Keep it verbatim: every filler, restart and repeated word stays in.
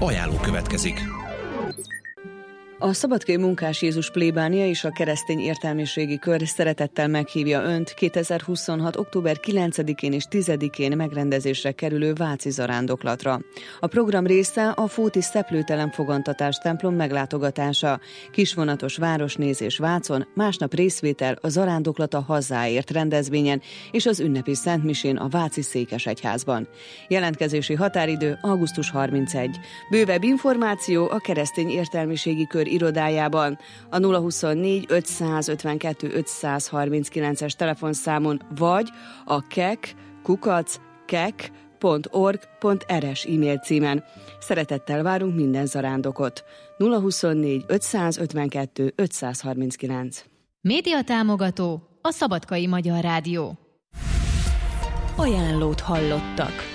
Ajánló következik. A Szabadkai Munkás Jézus plébánia és a Keresztény Értelmiségi Kör szeretettel meghívja Önt kétezer-huszonhat. október kilencedikén és tizedikén megrendezésre kerülő váci zarándoklatra. A program része a Fóti Szeplőtelen Fogantatás templom meglátogatása, kisvonatos városnézés Vácon, másnap részvétel a Zarándoklat a hazáért rendezvényen és az ünnepi szentmisén a Váci Székesegyházban. Jelentkezési határidő augusztus harmincegyedike. Bővebb információ a Keresztény Értelmiségi Kör irodájában a nulla huszonnégy ötszázötvenkettő ötszázharminckilences telefonszámon vagy a kek kukac kek pont org pont rs e-mail címen. Szeretettel várunk minden zarándokot. nulla huszonnégy ötszázötvenkettő ötszázharminckilenc. Média támogató a Szabadkai Magyar Rádió. Ajánlót hallottak.